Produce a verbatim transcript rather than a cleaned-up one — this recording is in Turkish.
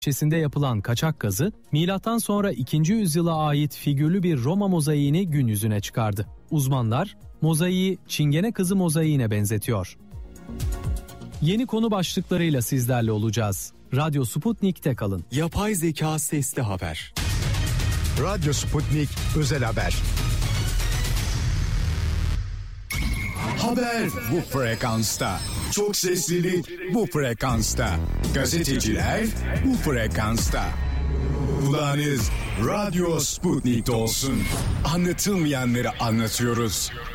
bahçesinde yapılan kaçak kazı, milattan sonra ikinci yüzyıla ait figürlü bir Roma mozaiğini gün yüzüne çıkardı. Uzmanlar, mozaiği Çingene Kızı mozaiğine benzetiyor. Yeni konu başlıklarıyla sizlerle olacağız. Radyo Sputnik'te kalın. Yapay zeka sesli haber. Radyo Sputnik özel haber. Haber bu frekansta. Çok seslilik bu frekansta. Gazeteciler bu frekansta. Kulağınız Radyo Sputnik'te olsun. Anlatılmayanları anlatıyoruz.